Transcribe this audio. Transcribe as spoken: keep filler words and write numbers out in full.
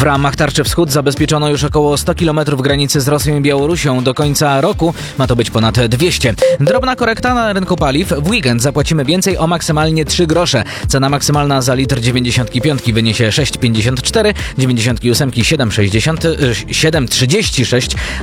W ramach Tarczy Wschód zabezpieczono już około sto kilometrów granicy z Rosją i Białorusią. Do końca roku ma to być ponad dwieście. Drobna korekta na rynku paliw. W weekend zapłacimy więcej o maksymalnie trzy grosze. Cena maksymalna za litr dziewięćdziesiątki piątki wyniesie sześć pięćdziesiąt cztery, dziewięćdziesiątki ósemki siedem sześćdziesiąt, siedem trzydzieści sześć,